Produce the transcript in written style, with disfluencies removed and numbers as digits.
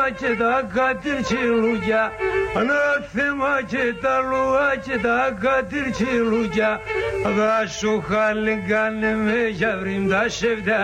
και τα κατηρτσιλούκια, ανάθεμα και τα λουά και τα κατηρτσιλούκια, δα σου χαλιγκάνε με για βρυμ τα σεβδά.